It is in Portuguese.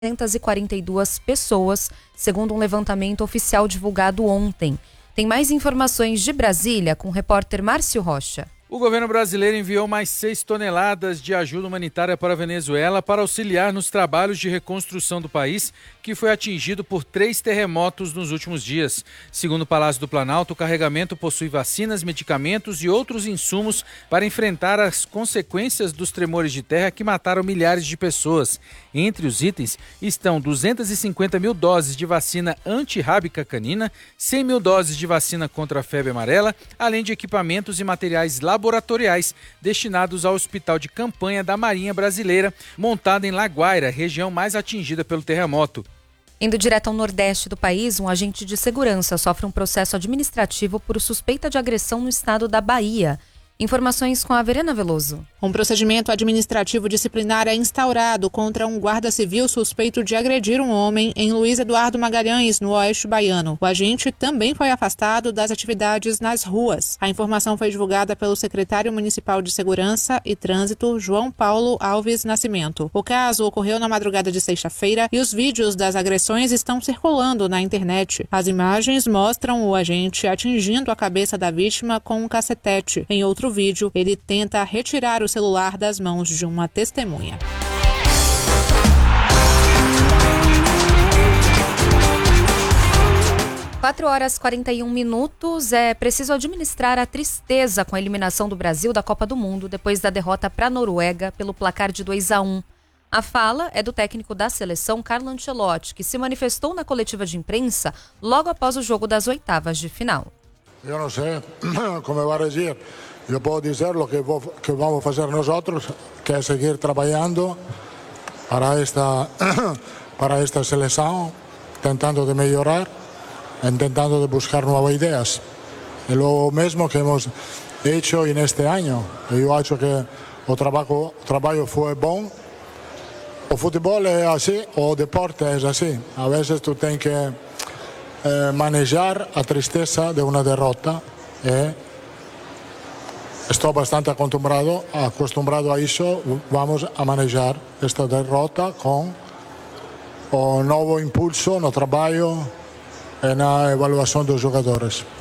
242 pessoas, segundo um levantamento oficial divulgado ontem. Tem mais informações de Brasília com o repórter Márcio Rocha. O governo brasileiro enviou mais 6 toneladas de ajuda humanitária para a Venezuela para auxiliar nos trabalhos de reconstrução do país, que foi atingido por 3 terremotos nos últimos dias. Segundo o Palácio do Planalto, o carregamento possui vacinas, medicamentos e outros insumos para enfrentar as consequências dos tremores de terra que mataram milhares de pessoas. Entre os itens estão 250 mil doses de vacina antirrábica canina, 100 mil doses de vacina contra a febre amarela, além de equipamentos e materiais laboratoriais destinados ao Hospital de Campanha da Marinha Brasileira, montado em La Guaira, região mais atingida pelo terremoto. Indo direto ao nordeste do país, um agente de segurança sofre um processo administrativo por suspeita de agressão no estado da Bahia. Informações com a Verena Veloso. Um procedimento administrativo disciplinar é instaurado contra um guarda civil suspeito de agredir um homem em Luiz Eduardo Magalhães, no oeste baiano. O agente também foi afastado das atividades nas ruas. A informação foi divulgada pelo secretário municipal de Segurança e Trânsito, João Paulo Alves Nascimento. O caso ocorreu na madrugada de sexta-feira e os vídeos das agressões estão circulando na internet. As imagens mostram o agente atingindo a cabeça da vítima com um cacetete. Em outro vídeo, ele tenta retirar o celular das mãos de uma testemunha. Quatro horas e 41 minutos. É preciso administrar a tristeza com a eliminação do Brasil da Copa do Mundo depois da derrota para a Noruega pelo placar de 2-1. A fala é do técnico da seleção, Carlo Ancelotti, que se manifestou na coletiva de imprensa logo após o jogo das oitavas de final. Eu não sei como vai reagir. Eu posso dizer o que vamos fazer nós, que é seguir trabalhando para esta seleção, tentando de melhorar, tentando de buscar novas ideias. É o mesmo que hemos hecho neste ano. Eu acho que o trabalho foi bom. O futebol é assim, o deporte é assim. A vezes tu tens que manejar a tristeza de uma derrota. Estou bastante acostumbrado a isso. Vamos a manejar esta derrota com o novo impulso no trabalho e na avaliação dos jogadores.